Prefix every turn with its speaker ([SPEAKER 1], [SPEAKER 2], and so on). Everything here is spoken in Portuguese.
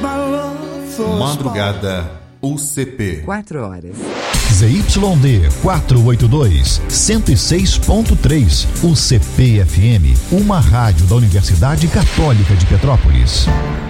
[SPEAKER 1] Madrugada UCP.
[SPEAKER 2] 4 horas.
[SPEAKER 3] ZYD 482, 106.3, UCP FM, uma rádio da Universidade Católica de Petrópolis.